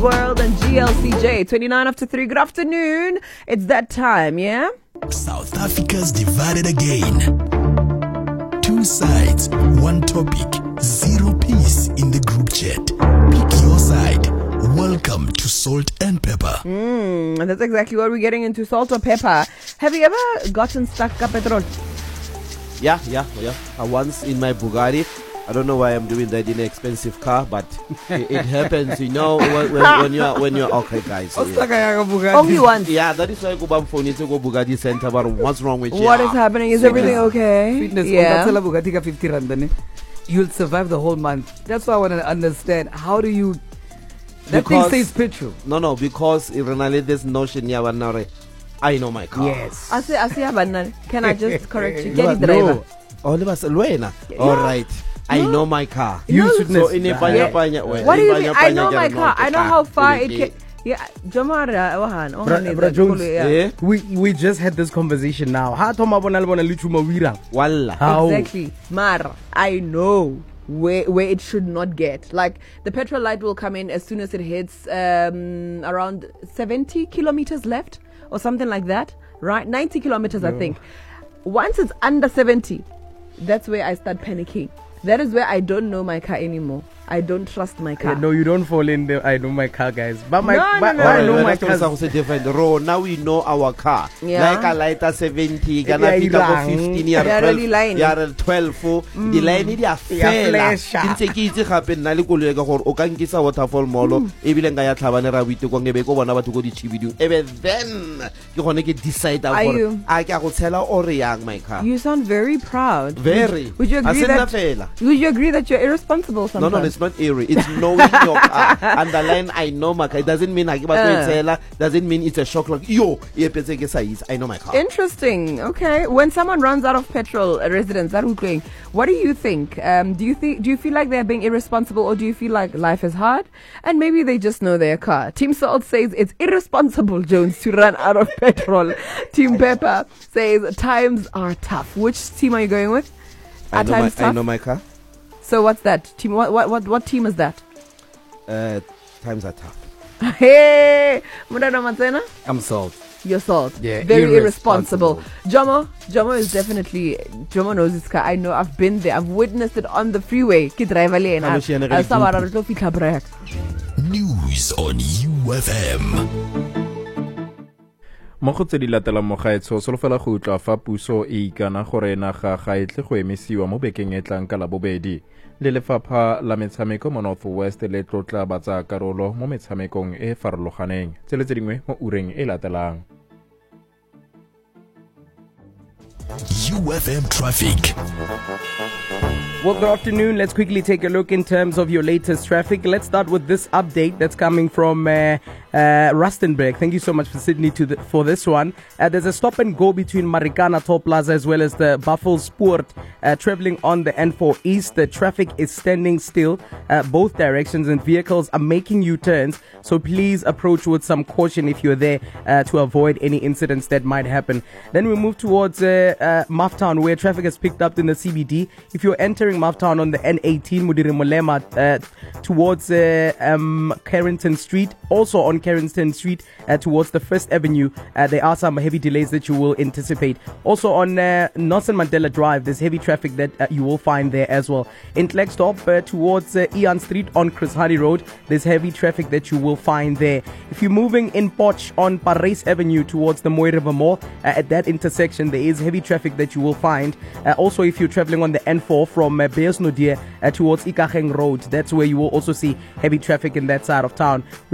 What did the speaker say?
World and GLCJ, 29 after 3. Good afternoon. It's that time, yeah? South Africa's divided again. Two sides, one topic, zero peace in the group chat. Pick your side. Welcome to Salt and Pepper. And that's exactly what we're getting into, salt or pepper. Have you ever gotten stuck up petrol? Yeah. Once in my Bugatti. I don't know why I'm doing that in an expensive car, but it happens, you know, when you're okay, guys. Yeah. Only once. Yeah, that is why I go back for go Bugatti Center. But what's wrong with you? What is happening? Is everything okay? Fitness, Yeah. Bugatti ka 50 rand. You'll survive the whole month. That's why I want to understand. How do you... That thing says petrol. No, because in this notion, I know my car. Yes. Can I just correct you? You Get the driver. no. All of us, all right. I know my car. You No. should So know. in a panya, What do you mean? I know my car. I know how far it can... Yeah, Jamara, Bra Jones, Yeah. we just had this conversation now. Wallah. How? Exactly. Mar, I know where it should not get. Like, the petrol light will come in as soon as it hits around 70 kilometers left or something like that, right? 90 kilometers, I think. Once it's under 70, that's where I start panicking. That is where I don't know my car anymore. I don't trust my car. No, you don't fall in the I know my car, guys. But my, No, but no, I no. know my car. different row. Now we know our car. Yeah. Like a lighter 70, Yeah, gonna fit up ilang. 15, They are really lying. you are 12. The line is a fella. flasher. Dintse ke itse gape nna le koloi ka gore o ka nkisa waterfall mall e bile nka ya tlhabane ra buite kwa ngebe ko bona batho go di chibidung ebe then ke gone ke decide Are gore you- a ke a go tshela o re yang my car. You sound very proud. Very. Would you A agree se nna that? fela. Would you agree that you're irresponsible sometimes? No, it's not eerie. It's knowing your car. Underline, I know my car. It doesn't mean I give a doesn't mean it's a shock like, yo, I know my car. Interesting. Okay. When someone runs out of petrol, residents, what do you think? Do you feel like they're being irresponsible, or do you feel like life is hard and maybe they just know their car? Team Salt says it's irresponsible, Jones, to run out of petrol. Team Pepper says times are tough. Which team are you going with? I Tough? know my car. So what's that? Team what team is that? Times are tough. Hey, Murada Matsena? I'm salt. Your salt. Yeah, Very irresponsible. irresponsible. Jomo is definitely, Jomo knows his car. I know, I've been there. I've witnessed it on the freeway. Ke drive le ena. Hano siya na Al re Samara re tlo fitlha break. News on UFM. mo go tse di latelang mo gaetsho solofela go utlwa fa puso e ikana gore naga ga e tle go emisiwa mo bekeng e tlang ka la bobedi le lefapha la metshameko mo North West le tlotla ba tsa karolo mo metshamekong e farologaneng tse dingwe mo ureng e latelang. UFM traffic. Well, good afternoon. Let's quickly take a look in terms of your latest traffic. Let's start with this update that's coming from Rustenburg. Thank you so much for Sydney for this one. There's a stop and go between Marikana Toll Plaza as well as the Buffelspoort traveling on the N4 East. The traffic is standing still both directions and vehicles are making U-turns. So please approach with some caution if you're there to avoid any incidents that might happen. Then we move towards Maftown, where traffic has picked up in the CBD. If you're entering Maftown on the N18 Mudiri Molema towards Carrington Street, also on Carrington Street towards the First Avenue, there are some heavy delays that you will anticipate. Also on Nelson Mandela Drive, there's heavy traffic that you will find there as well. In Klerksdorp towards Ian Street on Chris Hani Road, there's heavy traffic that you will find there. If you're moving in Potch on Parys Avenue towards the Moy River Mall, at that intersection there is heavy traffic that you will find. Also, if you're traveling on the N4 from Beyersnodie towards Ikageng Road, that's where you will also see heavy traffic in that side of town.